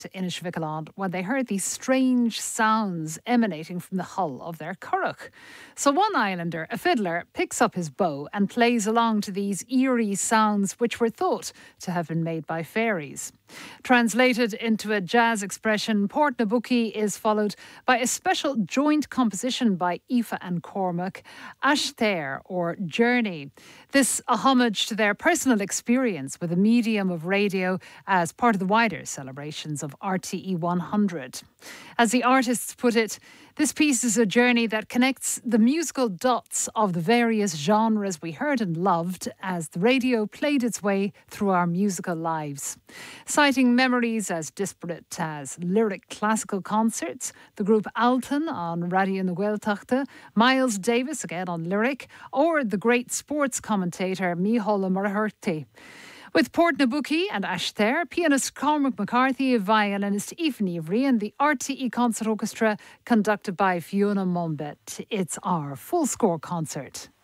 to Inishvicaland when they heard these strange sounds emanating from the hull of their curragh. So one islander, a fiddler, picks up his bow and plays along to these eerie sounds which were thought to have been made by fairies. Translated into a jazz expression, Port na Buckie is followed by a special joint composition by Aoife and Cormac, Ashtair or Journey. This a homage to their personal experience with the medium of radio as part of the wider celebrations of RTE 100. As the artists put it, this piece is a journey that connects the musical dots of the various genres we heard and loved as the radio played its way through our musical lives. Citing memories as disparate as lyric classical concerts, the group Alton on Radio na Gaeltachta, Miles Davis again on lyric, or the great sports commentator Mícheál Murchurty. With Port na Buckie and Ashtair, pianist Cormac McCarthy, violinist Aoife Nivry and the RTE Concert Orchestra conducted by Fiona Monbet. It's our full score concert.